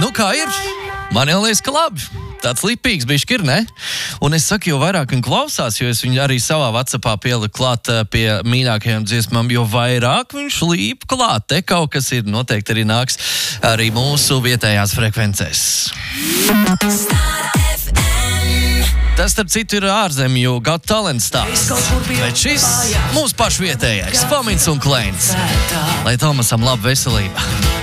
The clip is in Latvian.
Nu, kā ir? Man jau liekas, ka labi. Tāds lipīgs bišķi ir, ne? Un es saku, jo vairāk viņa klausās, jo es viņu arī savā WhatsAppā pieliku klāt pie mīļākajām dziesmām, jo vairāk viņš līp klāt. Te kaut kas ir, noteikti arī nāks arī mūsu vietējās frekvencēs. Tas, starp citu, ir ārzemju Got Talent stāsts. Bet šis mūsu pašu vietējais, Fomins un Kleins. Lai Tomasam laba veselība.